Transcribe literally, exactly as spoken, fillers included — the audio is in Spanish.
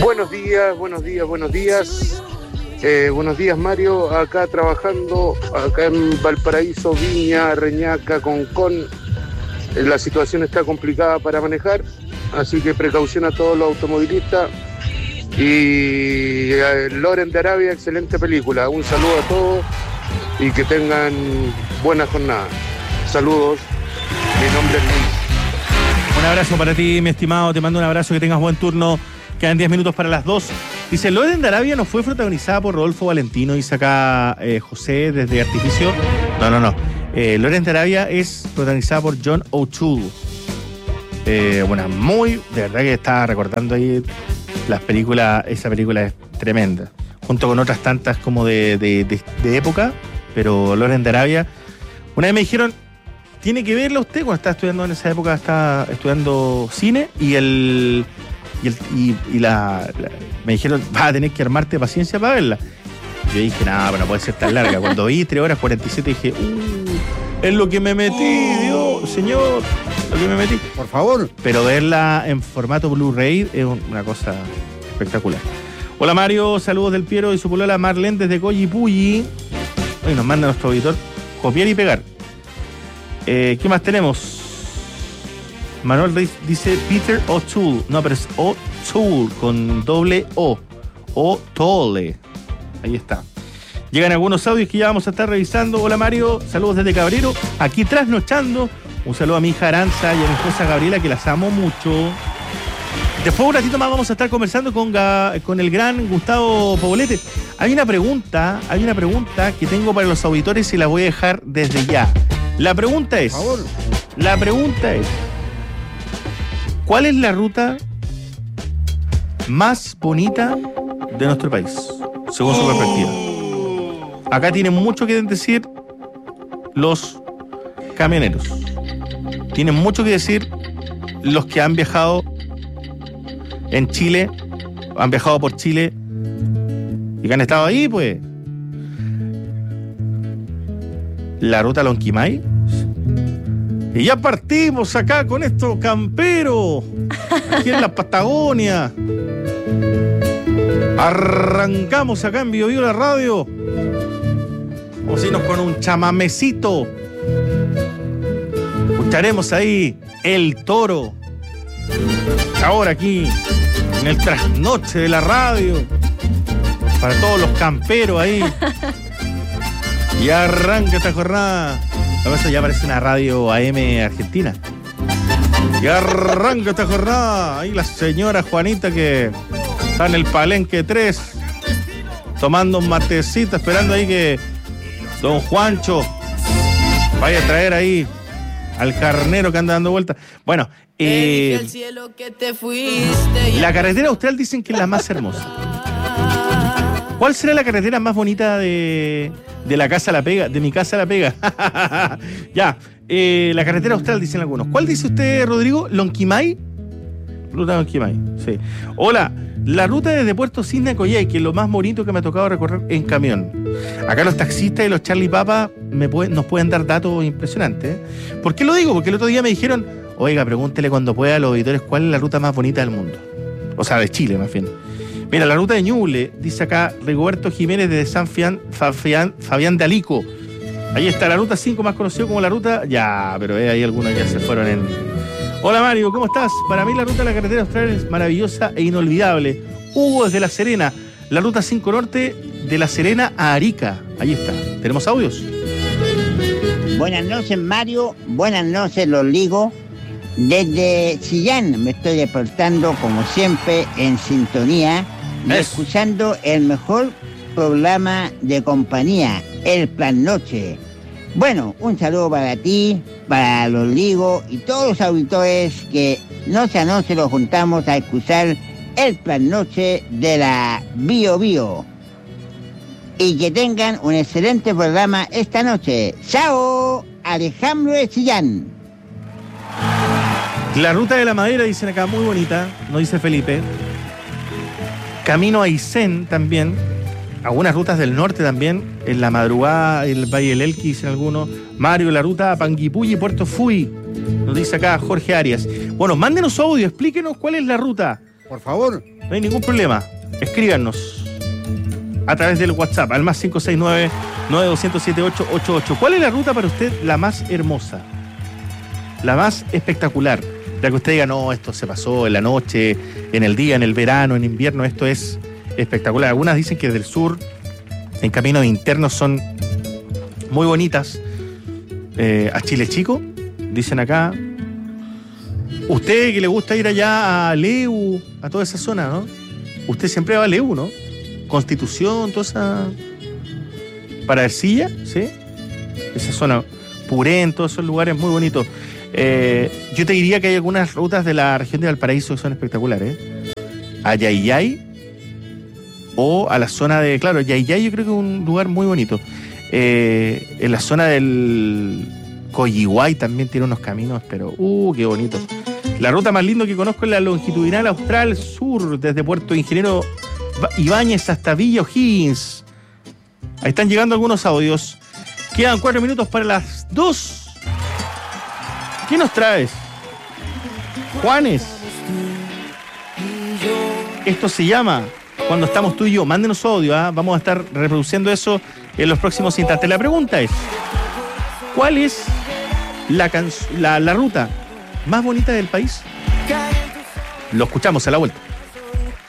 Buenos días, buenos días, buenos días. Eh, buenos días, Mario. Acá trabajando, acá en Valparaíso, Viña, Reñaca, Concón. Eh, la situación está complicada para manejar, así que precaución a todos los automovilistas. Y eh, Loren de Arabia, excelente película. Un saludo a todos y que tengan buena jornada. Saludos. Mi nombre es Luis. Un abrazo para ti, mi estimado. Te mando un abrazo, que tengas buen turno. Quedan diez minutos para las dos. Dice, Loren de Arabia no fue protagonizada por Rodolfo Valentino, dice acá eh, José desde Artificio. No, no, no. Eh, Loren de Arabia es protagonizada por John O'Toole. Eh, bueno, muy, de verdad que estaba recordando ahí las películas, esa película es tremenda. Junto con otras tantas como de, de, de, de época, pero Loren de Arabia. Una vez me dijeron, tiene que verla usted cuando estaba estudiando en esa época, estaba estudiando cine y el... Y, el, y, y la, la me dijeron, vas a tener que armarte paciencia para verla. Yo dije, nada, pero no puede ser tan larga. Cuando vi tres horas cuarenta y siete dije, uh, es lo que me metí, Dios, señor, lo que me metí. Por favor. Pero verla en formato Blu-ray es una cosa espectacular. Hola Mario, saludos del Piero y su polola Marlene desde Coyipulli. Hoy nos manda nuestro auditor copiar y pegar. Eh, ¿Qué más tenemos? Manuel dice Peter O'Toole. No, pero es O'Toole con doble O. O'Toole. Ahí está. Llegan algunos audios que ya vamos a estar revisando. Hola Mario, saludos desde Cabrero. Aquí trasnochando. Un saludo a mi hija Aranza y a mi esposa Gabriela, que las amo mucho. Después un ratito más vamos a estar conversando con, con el gran Gustavo Poblete. Hay una pregunta, hay una pregunta que tengo para los auditores y la voy a dejar desde ya. La pregunta es... Por favor. La pregunta es... ¿Cuál es la ruta más bonita de nuestro país, según su perspectiva? Acá tienen mucho que decir los camioneros. Tienen mucho que decir los que han viajado en Chile, han viajado por Chile y que han estado ahí, pues. La ruta Lonquimay. Y ya partimos acá con estos camperos, aquí en la Patagonia. Arrancamos acá en Bio Bio la radio. Vamos a irnos con un chamamecito. Escucharemos ahí El Toro. Ahora aquí, en el trasnoche de la radio. Para todos los camperos ahí. Y arranca esta jornada. Eso ya parece una radio A M argentina. Y arranca esta jornada. Ahí la señora Juanita que está en el Palenque tres, tomando un matecito, esperando ahí que don Juancho vaya a traer ahí al carnero que anda dando vueltas. Bueno, eh, la carretera austral dicen que es la más hermosa. ¿Cuál será la carretera más bonita de, de la casa a la pega? De mi casa a la pega. Ya, eh, la carretera austral dicen algunos. ¿Cuál dice usted, Rodrigo? ¿Lonquimay? Ruta Lonquimay, sí. Hola, la ruta desde Puerto Cisne a Coyhai, que es lo más bonito que me ha tocado recorrer en camión. Acá los taxistas y los Charlie Papa me pueden, nos pueden dar datos impresionantes. ¿eh? ¿Por qué lo digo? Porque el otro día me dijeron, oiga, pregúntele cuando pueda a los auditores cuál es la ruta más bonita del mundo. O sea, de Chile, más bien. Mira, la ruta de Ñuble, dice acá Rigoberto Jiménez desde San Fian, Fabián, Fabián de Alico. Ahí está la ruta cinco, más conocido como la ruta... Ya, pero eh, hay algunos que ya se fueron en... Hola Mario, ¿cómo estás? Para mí la ruta de la carretera austral es maravillosa e inolvidable. Hugo desde La Serena, la ruta cinco Norte de La Serena a Arica. Ahí está. ¿Tenemos audios? Buenas noches Mario, buenas noches los ligos. Desde Chillán me estoy despertando como siempre en sintonía y escuchando el mejor programa de compañía, El Plan Noche. Bueno, un saludo para ti, para los ligos y todos los auditores que noche a noche los juntamos a escuchar El Plan Noche de la Bio Bio. Y que tengan un excelente programa esta noche. ¡Chao! Alejandro de Chillán. La ruta de la madera, dicen acá, muy bonita, nos dice Felipe. Camino a Aysén también. Algunas rutas del norte también. En la madrugada, el Valle del Elqui, dicen algunos. Mario, la ruta a Panguipulli y Puerto Fui. Nos dice acá Jorge Arias. Bueno, mándenos audio, explíquenos cuál es la ruta. Por favor. No hay ningún problema. Escríbanos a través del WhatsApp al más cinco seis nueve, nueve dos cero siete, ocho ocho ocho. ¿Cuál es la ruta para usted la más hermosa? La más espectacular. La que usted diga, no, esto se pasó en la noche, en el día, en el verano, en invierno, esto es espectacular. Algunas dicen que del sur, en caminos internos, son muy bonitas. Eh, a Chile Chico, dicen acá. Usted que le gusta ir allá a Leu, a toda esa zona, ¿no? Usted siempre va a Leu, ¿no? Constitución, toda esa... Para Ercilla, ¿sí? Esa zona, Purén, todos esos lugares muy bonitos. Eh, yo te diría que hay algunas rutas de la región de Valparaíso que son espectaculares, ¿eh? A Yayay o a la zona de... Claro, Yayay yo creo que es un lugar muy bonito. Eh, en la zona del Coyihuay también tiene unos caminos, pero... ¡Uh, qué bonito! La ruta más linda que conozco es la longitudinal austral sur, desde Puerto Ingeniero Ibáñez hasta Villa O'Higgins. Ahí están llegando algunos audios. Quedan cuatro minutos para las dos. ¿Qué nos traes? Juanes. Esto se llama Cuando estamos tú y yo. Mándenos su audio, ¿eh? Vamos a estar reproduciendo eso en los próximos instantes. La pregunta es, ¿cuál es la, la, la ruta más bonita del país? Lo escuchamos a la vuelta.